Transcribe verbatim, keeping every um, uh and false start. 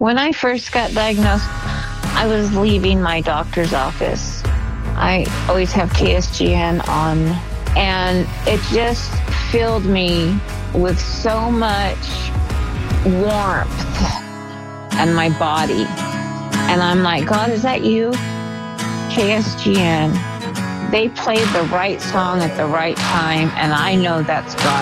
When I first got diagnosed, I was leaving my doctor's office. I always have K S G N on, and it just filled me with so much warmth in my body. And I'm like, God, is that you? K S G N. They played the right song at the right time, and I know that's God.